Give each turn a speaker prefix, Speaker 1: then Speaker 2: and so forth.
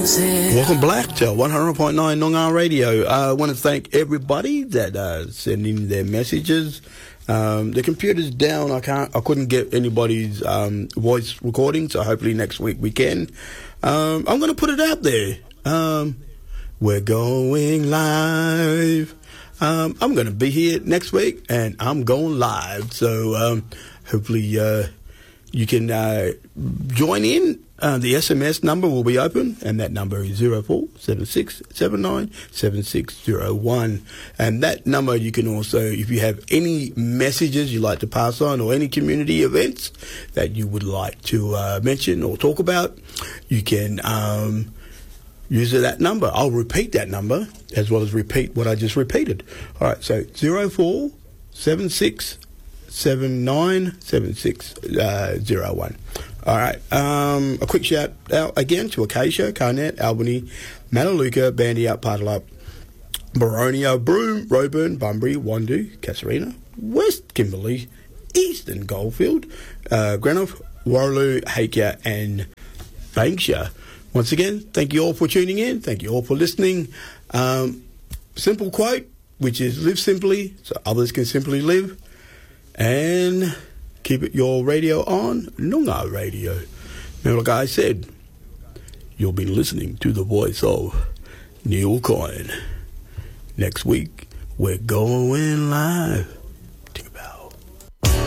Speaker 1: Welcome back to 100.9 Noongar Radio. I want to thank everybody that sent in their messages. The computer's down. I couldn't get anybody's voice recording, so hopefully next week we can. I'm going to put it out there. We're going live. I'm going to be here next week, and I'm going live. So hopefully you can join in. The SMS number will be open, and that number is 0476797601. And that number you can also, if you have any messages you'd like to pass on or any community events that you would like to mention or talk about, you can use that number. I'll repeat that number as well as repeat what I just repeated. All right, so 0476797601. All right, a quick shout out again to Acacia, Carnet, Albany, Mataluka, Bandiat, Partalup, Boronia, Broome, Roburn, Bunbury, Wandoo, Casuarina, West Kimberley, Eastern Goldfield, Greenock, Warraloo, Hakea and Banksia. Once again, thank you all for tuning in. Thank you all for listening. Simple quote, which is live simply so others can simply live. And keep your radio on, Noongar Radio. Now, like I said, you'll be listening to the voice of Neil Coyne. Next week, we're going live.